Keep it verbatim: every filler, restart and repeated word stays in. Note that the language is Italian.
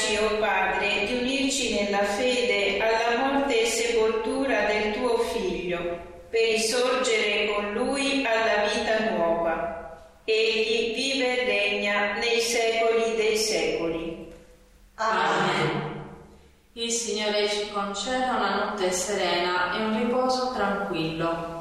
Aiutaci, o oh Padre, di unirci nella fede alla morte e sepoltura del tuo Figlio, per risorgere con Lui alla vita nuova. Egli vive e regna nei secoli dei secoli. Amen. Il Signore ci conceda una notte serena e un riposo tranquillo.